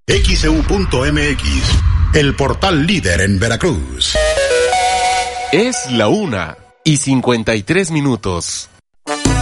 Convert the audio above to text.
XEU.mx, el portal líder en Veracruz. Es la 1:53.